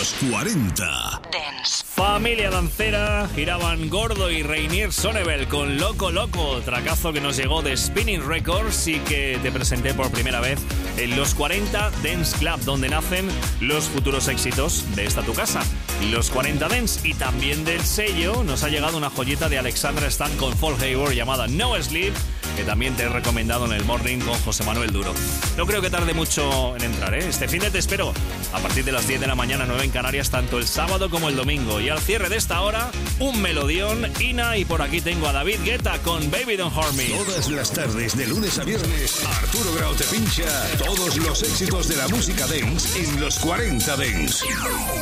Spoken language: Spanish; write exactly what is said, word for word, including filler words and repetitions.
Los cuarenta Dance. Familia dancera, giraban Gordo y Reinier Sonnebel con Loco Loco, tracazo que nos llegó de Spinning Records y que te presenté por primera vez en Los cuarenta Dance Club, donde nacen los futuros éxitos de esta tu casa, Los cuarenta Dance. Y también del sello nos ha llegado una joyeta de Alexandra Stan con Paul Hayward llamada No Sleep, que también te he recomendado en el Morning con José Manuel Duro. No creo que tarde mucho en entrar, ¿eh? Este fin de te espero a partir de las diez de la mañana, nueve en Canarias, tanto el sábado como el domingo. Y al cierre de esta hora, un melodión, Ina, y por aquí tengo a David Guetta con Baby Don't Hurt Me. Todas las tardes, de lunes a viernes, Arturo Grau te pincha todos los éxitos de la música dance en Los cuarenta Dance.